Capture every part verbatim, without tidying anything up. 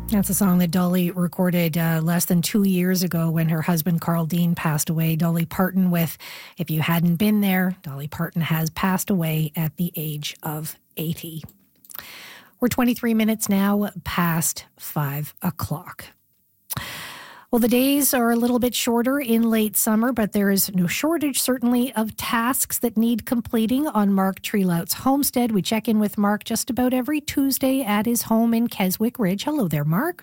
That's a song that Dolly recorded uh, less than two years ago when her husband Carl Dean passed away. Dolly Parton with If You Hadn't Been There. Dolly Parton has passed away at the age of eighty. We're twenty-three minutes now past five o'clock. Well, the days are a little bit shorter in late summer, but there is no shortage, certainly, of tasks that need completing on Mark Trelout's homestead. We check in with Mark just about every Tuesday at his home in Keswick Ridge. Hello there, Mark.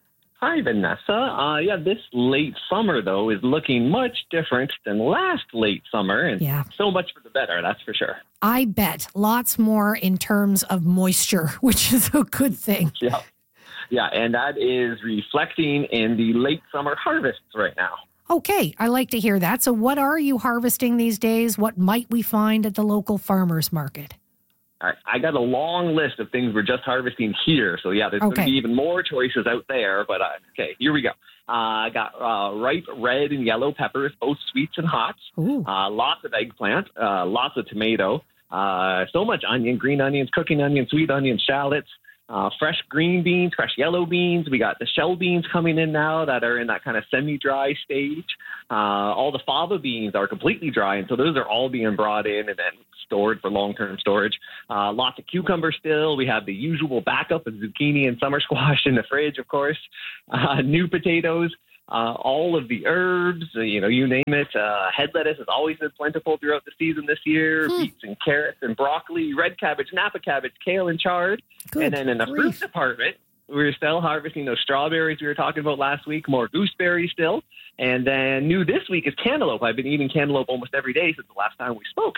Hi, Vanessa. Uh, yeah, this late summer, though, is looking much different than last late summer, and yeah. so much for the better, that's for sure. I bet. Lots more in terms of moisture, which is a good thing. Yeah. Yeah, and that is reflecting in the late summer harvests right now. Okay, I like to hear that. So what are you harvesting these days? What might we find at the local farmers market? All right, I got a long list of things we're just harvesting here. So, yeah, there's okay. going to be even more choices out there. But, uh, okay, here we go. Uh, I got uh, ripe red and yellow peppers, both sweets and hots. Uh, lots of eggplant, uh, lots of tomato, uh, so much onion, green onions, cooking onions, sweet onions, shallots. Uh, fresh green beans, fresh yellow beans. We got the shell beans coming in now that are in that kind of semi-dry stage. Uh, all the fava beans are completely dry, and so those are all being brought in and then stored for long-term storage. Uh, lots of cucumber still. We have the usual backup of zucchini and summer squash in the fridge, of course. Uh, new potatoes. Uh, all of the herbs, uh, you know, you name it. Uh, head lettuce has always been plentiful throughout the season this year. Hmm. Beets and carrots and broccoli, red cabbage, Napa cabbage, kale and chard. Good and then in the grief. fruit department, we're still harvesting those strawberries we were talking about last week, more gooseberries still. And then new this week is cantaloupe. I've been eating cantaloupe almost every day since the last time we spoke.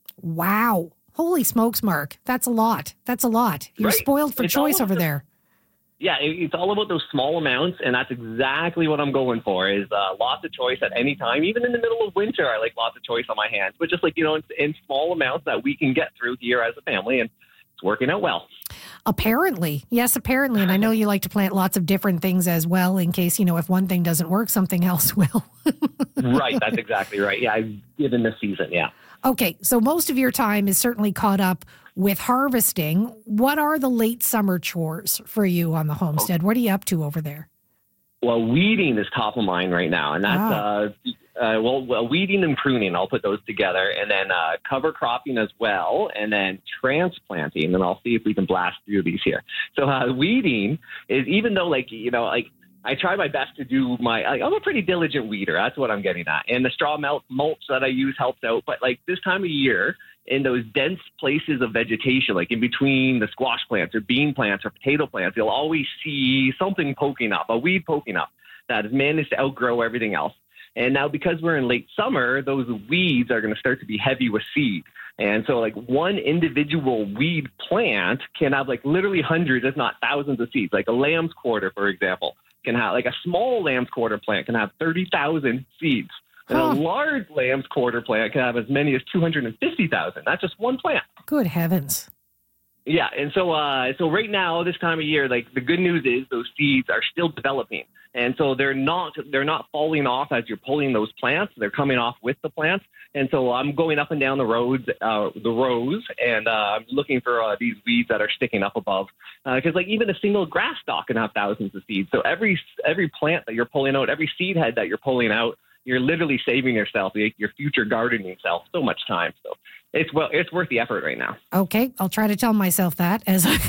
Wow. Holy smokes, Mark. That's a lot. That's a lot. You're right. spoiled for it's choice over the- there. Yeah, it's all about those small amounts, and that's exactly what I'm going for, is uh, lots of choice at any time. Even in the middle of winter, I like lots of choice on my hands. But just like, you know, in, in small amounts that we can get through here as a family, and it's working out well. Apparently. Yes, apparently. And I know you like to plant lots of different things as well in case, you know, if one thing doesn't work, something else will. Right, that's exactly right. Yeah, given the season, yeah. Okay, so most of your time is certainly caught up with harvesting. What are the late summer chores for you on the homestead? What are you up to over there? Well, weeding is top of mind right now. And that's, ah. uh, uh, well, well, weeding and pruning, I'll put those together. And then uh, cover cropping as well. And then transplanting. And I'll see if we can blast through these here. So uh, weeding is, even though, like, you know, like, I try my best to do my, I'm a pretty diligent weeder. That's what I'm getting at. And the straw mulch that I use helps out. But like this time of year, in those dense places of vegetation, like in between the squash plants or bean plants or potato plants, you'll always see something poking up, a weed poking up that has managed to outgrow everything else. And now because we're in late summer, those weeds are going to start to be heavy with seed. And so like one individual weed plant can have like literally hundreds, if not thousands of seeds, like a lamb's quarter, for example. Can have like a small lamb's quarter plant can have thirty thousand seeds. And huh. a large lamb's quarter plant can have as many as two hundred fifty thousand. That's just one plant. Good heavens. Yeah. And so, uh, so right now, this time of year, like the good news is those seeds are still developing. And so they're not, they're not falling off as you're pulling those plants. They're coming off with the plants. And so I'm going up and down the roads, uh, the rows, and uh, I'm looking for uh, these weeds that are sticking up above. Because uh, like even a single grass stalk can have thousands of seeds. So every every plant that you're pulling out, every seed head that you're pulling out, you're literally saving yourself, your future gardening self, so much time. So it's well, it's worth the effort right now. Okay, I'll try to tell myself that as I,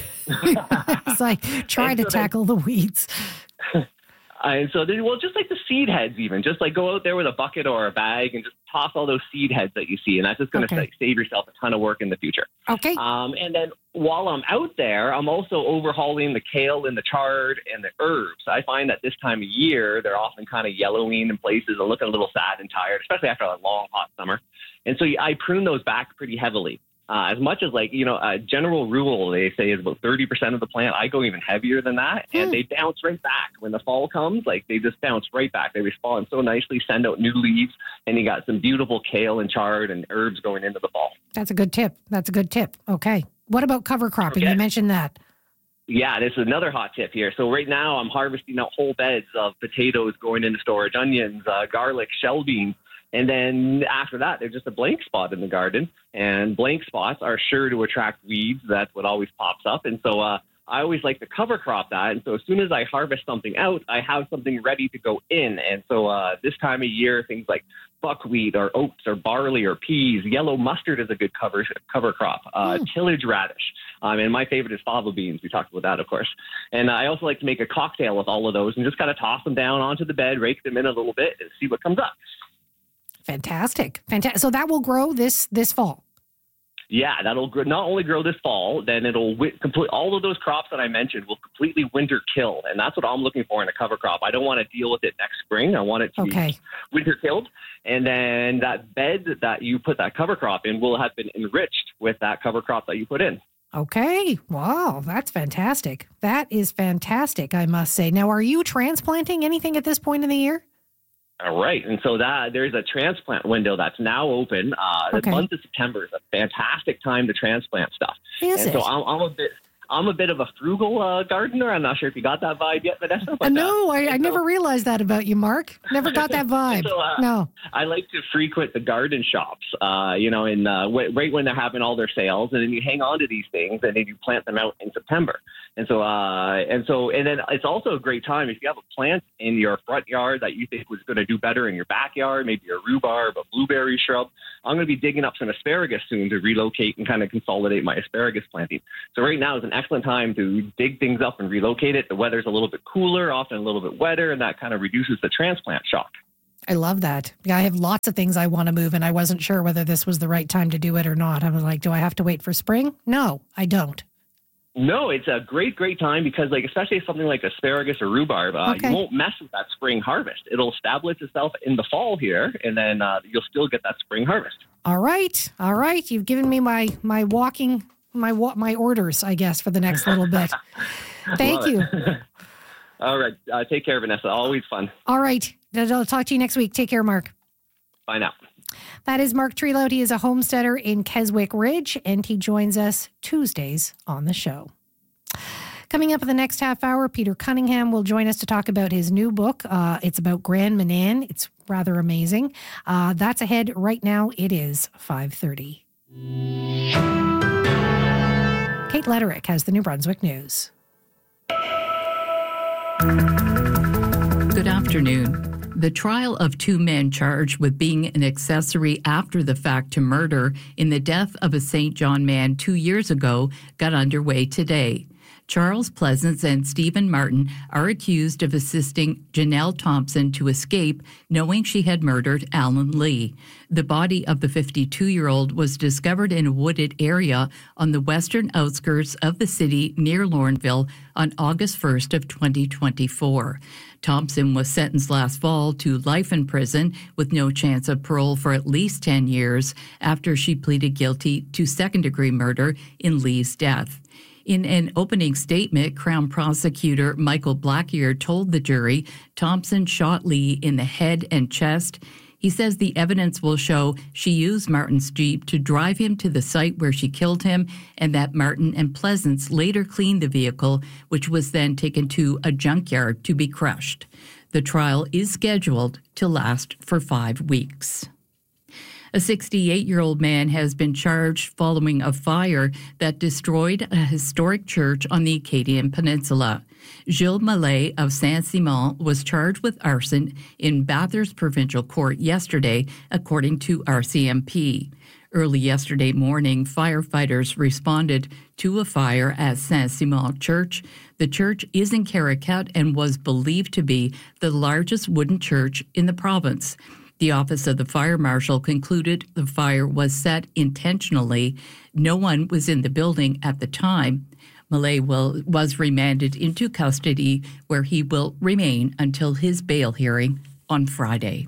as I try and to so tackle then, the weeds. And so, they, well, just like the seed heads, even just like go out there with a bucket or a bag and just toss all those seed heads that you see, and that's just going to okay. save yourself a ton of work in the future. Okay. Um, and then while I'm out there, I'm also overhauling the kale and the chard and the herbs. I find that this time of year, they're often kind of yellowing in places and looking a little sad and tired, especially after a long, hot summer. And so I prune those back pretty heavily. Uh, as much as like, you know, a general rule, they say is about thirty percent of the plant. I go even heavier than that. And hmm. they bounce right back. When the fall comes, like they just bounce right back. They respond so nicely, send out new leaves. And you got some beautiful kale and chard and herbs going into the fall. That's a good tip. That's a good tip. Okay. What about cover cropping? Okay. You mentioned that. Yeah, this is another hot tip here. So right now I'm harvesting out whole beds of potatoes going into storage, onions, uh, garlic, shell beans. And then after that, there's just a blank spot in the garden. And blank spots are sure to attract weeds. That's what always pops up. And so uh, I always like to cover crop that. And so as soon as I harvest something out, I have something ready to go in. And so uh, this time of year, things like buckwheat or oats or barley or peas, yellow mustard is a good cover cover crop, uh, mm. tillage radish. Um, and my favorite is fava beans. We talked about that, of course. And I also like to make a cocktail with all of those and just kind of toss them down onto the bed, rake them in a little bit, and see what comes up. Fantastic. Fantastic. So that will grow this this fall. Yeah, that'll grow, not only grow this fall, then it'll wi- complete all of those crops that I mentioned will completely winter kill. And that's what I'm looking for in a cover crop. I don't want to deal with it next spring. I want it to okay. be winter killed. And then that bed that you put that cover crop in will have been enriched with that cover crop that you put in. Okay. Wow. That's fantastic. That is fantastic, I must say. Now, are you transplanting anything at this point in the year? All right. And so that there's a transplant window that's now open. Uh, okay. The month of September is a fantastic time to transplant stuff. Is and it? so I'm, I'm a bit... I'm a bit of a frugal uh, gardener. I'm not sure if you got that vibe yet, Vanessa. But, uh, no, uh, I, I so, never realized that about you, Mark. Never got that vibe. so, uh, no. I like to frequent the garden shops, uh, you know, in uh, w- right when they're having all their sales, and then you hang on to these things, and then you plant them out in September. And so, uh, and so, and then it's also a great time if you have a plant in your front yard that you think was going to do better in your backyard, maybe a rhubarb, a blueberry shrub. I'm going to be digging up some asparagus soon to relocate and kind of consolidate my asparagus planting. So right now is an excellent time to dig things up and relocate it. The weather's a little bit cooler, often a little bit wetter, and that kind of reduces the transplant shock. I love that. Yeah, I have lots of things I want to move, and I wasn't sure whether this was the right time to do it or not. I was like, do I have to wait for spring? No, I don't. No, it's a great, great time because, like, especially something like asparagus or rhubarb, uh, okay. you won't mess with that spring harvest. It'll establish itself in the fall here, and then uh, you'll still get that spring harvest. All right, all right. You've given me my my walking my my orders, I guess, for the next little bit. Thank you. All right, uh, take care, Vanessa. Always fun. All right, I'll talk to you next week. Take care, Mark. Bye now. That is Mark Trelout. He is a homesteader in Keswick Ridge, and he joins us Tuesdays on the show. Coming up in the next half hour, Peter Cunningham will join us to talk about his new book. Uh, it's about Grand Manan. It's rather amazing. Uh, that's ahead right now. It is five thirty. Kate Letterick has the New Brunswick News. Good afternoon. The trial of two men charged with being an accessory after the fact to murder in the death of a Saint John man two years ago got underway today. Charles Pleasance and Stephen Martin are accused of assisting Janelle Thompson to escape, knowing she had murdered Alan Lee. The body of the fifty-two-year-old was discovered in a wooded area on the western outskirts of the city near Lorneville on August first of twenty twenty-four. Thompson was sentenced last fall to life in prison with no chance of parole for at least ten years after she pleaded guilty to second-degree murder in Lee's death. In an opening statement, Crown Prosecutor Michael Blackier told the jury Thompson shot Lee in the head and chest. He says the evidence will show she used Martin's Jeep to drive him to the site where she killed him, and that Martin and Pleasance later cleaned the vehicle, which was then taken to a junkyard to be crushed. The trial is scheduled to last for five weeks. A sixty-eight-year-old man has been charged following a fire that destroyed a historic church on the Acadian Peninsula. Gilles Mallet of Saint-Simon was charged with arson in Bathurst Provincial Court yesterday, according to R C M P. Early yesterday morning, firefighters responded to a fire at Saint-Simon Church. The church is in Caracat and was believed to be the largest wooden church in the province. The Office of the Fire Marshal concluded the fire was set intentionally. No one was in the building at the time. Mallet will, was remanded into custody, where he will remain until his bail hearing on Friday.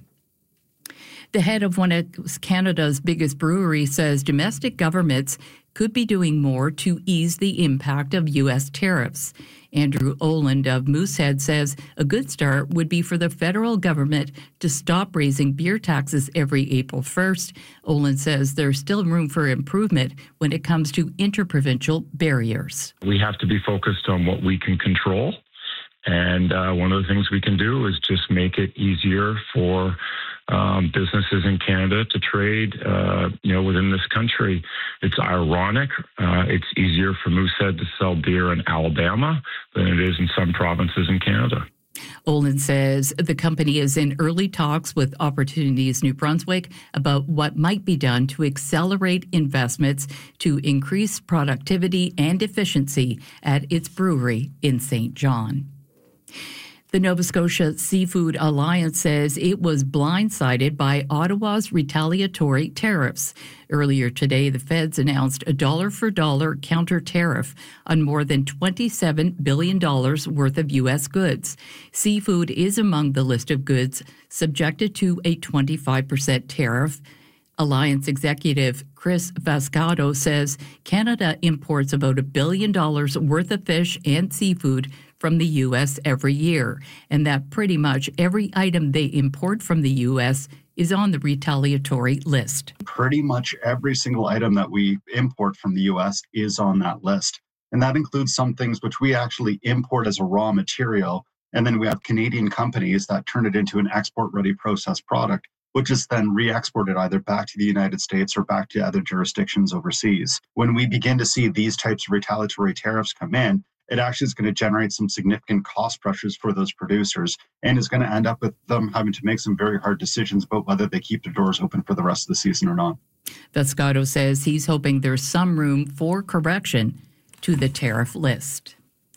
The head of one of Canada's biggest breweries says domestic governments could be doing more to ease the impact of U S tariffs. Andrew Oland of Moosehead says a good start would be for the federal government to stop raising beer taxes every April first. Oland says there's still room for improvement when it comes to interprovincial barriers. We have to be focused on what we can control. And uh, one of the things we can do is just make it easier for um, businesses in Canada to trade, uh, you know, within this country. It's ironic. Uh, it's easier for Moosehead to sell beer in Alabama than it is in some provinces in Canada. Olin says the company is in early talks with Opportunities New Brunswick about what might be done to accelerate investments to increase productivity and efficiency at its brewery in Saint John. The Nova Scotia Seafood Alliance says it was blindsided by Ottawa's retaliatory tariffs. Earlier today, the feds announced a dollar-for-dollar counter tariff on more than twenty-seven billion dollars worth of U S goods. Seafood is among the list of goods subjected to a twenty-five percent tariff. Alliance executive Chris Vascado says Canada imports about a billion dollars worth of fish and seafood from the U S every year, and that pretty much every item they import from the U S is on the retaliatory list. Pretty much every single item that we import from the U S is on that list. And that includes some things which we actually import as a raw material, and then we have Canadian companies that turn it into an export-ready processed product, which is then re-exported either back to the United States or back to other jurisdictions overseas. When we begin to see these types of retaliatory tariffs come in, it actually is going to generate some significant cost pressures for those producers and is going to end up with them having to make some very hard decisions about whether they keep their doors open for the rest of the season or not. Vascado says he's hoping there's some room for correction to the tariff list.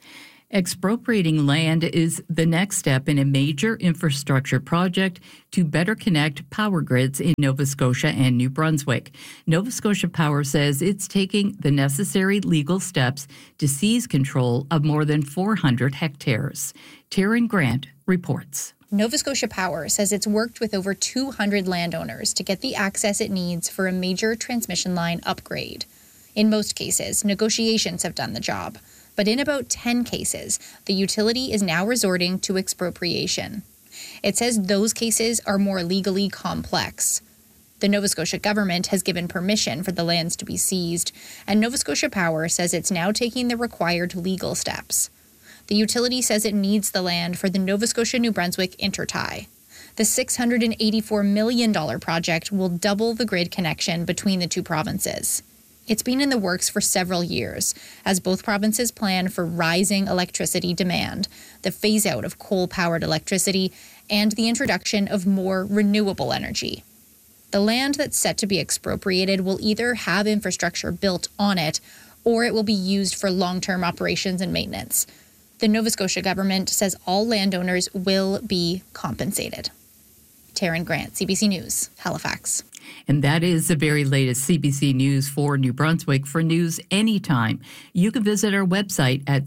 Expropriating land is the next step in a major infrastructure project to better connect power grids in Nova Scotia and New Brunswick. Nova Scotia Power says it's taking the necessary legal steps to seize control of more than four hundred hectares. Taryn Grant reports. Nova Scotia Power says it's worked with over two hundred landowners to get the access it needs for a major transmission line upgrade. In most cases, negotiations have done the job. But in about ten cases, the utility is now resorting to expropriation. It says those cases are more legally complex. The Nova Scotia government has given permission for the lands to be seized, and Nova Scotia Power says it's now taking the required legal steps. The utility says it needs the land for the Nova Scotia-New Brunswick intertie. The six hundred eighty-four million dollars project will double the grid connection between the two provinces. It's been in the works for several years, as both provinces plan for rising electricity demand, the phase-out of coal-powered electricity, and the introduction of more renewable energy. The land that's set to be expropriated will either have infrastructure built on it, or it will be used for long-term operations and maintenance. The Nova Scotia government says all landowners will be compensated. Taryn Grant, C B C News, Halifax. And that is the very latest C B C News for New Brunswick. For news anytime, you can visit our website at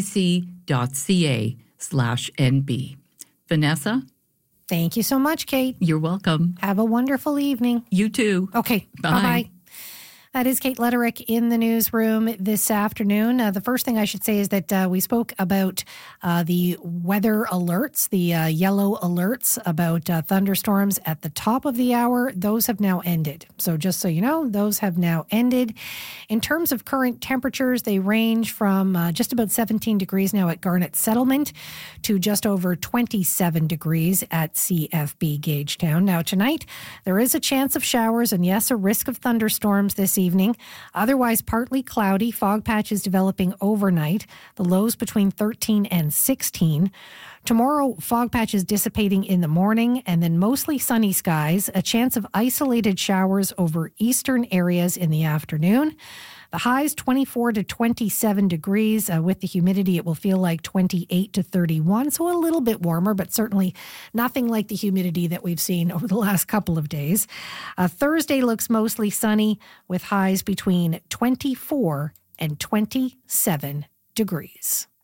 cbc.ca slash NB. Vanessa? Thank you so much, Kate. You're welcome. Have a wonderful evening. You too. Okay. Bye. Bye-bye. That is Kate Letterick in the newsroom this afternoon. Uh, the first thing I should say is that uh, we spoke about uh, the weather alerts, the uh, yellow alerts about uh, thunderstorms at the top of the hour. Those have now ended. So just so you know, those have now ended. In terms of current temperatures, they range from uh, just about seventeen degrees now at Garnet Settlement to just over twenty-seven degrees at C F B Gagetown. Now tonight, there is a chance of showers and yes, a risk of thunderstorms this evening. Evening. Otherwise, partly cloudy, fog patches developing overnight. The lows between thirteen and sixteen. Tomorrow, fog patches dissipating in the morning and then mostly sunny skies. A chance of isolated showers over eastern areas in the afternoon. The highs twenty-four to twenty-seven degrees. Uh, with the humidity, it will feel like twenty-eight to thirty-one. So a little bit warmer, but certainly nothing like the humidity that we've seen over the last couple of days. Uh, Thursday looks mostly sunny with highs between twenty-four and twenty-seven degrees.